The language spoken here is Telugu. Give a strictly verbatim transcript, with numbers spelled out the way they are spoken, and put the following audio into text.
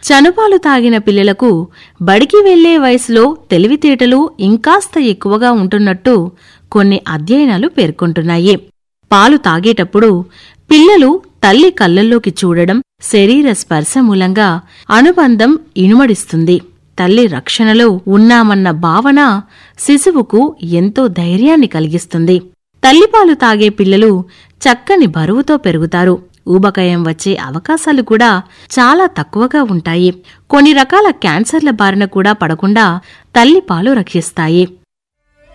చనుపాలు తాగిన పిల్లలకు బడికి వెళ్లే వయసులో తెలివితేటలు ఇంకాస్త ఎక్కువగా ఉంటున్నట్టు కొన్ని అధ్యయనాలు పేర్కొంటున్నాయి. పాలు తాగేటప్పుడు పిల్లలు తల్లి కళ్ళల్లోకి చూడడం, శరీర స్పర్శ మూలంగా అనుబంధం ఇనుమడిస్తుంది. తల్లి రక్షణలో ఉన్నామన్న భావన శిశువుకు ఎంతో ధైర్యాన్ని కలిగిస్తుంది. తల్లిపాలు తాగే పిల్లలు చక్కని బరువుతో పెరుగుతారు. ఊబకాయం వచ్చే అవకాశాలు కూడా చాలా తక్కువగా ఉంటాయి. కొన్ని రకాల క్యాన్సర్ల బారిన కూడా పడకుండా తల్లిపాలు రక్షిస్తాయి.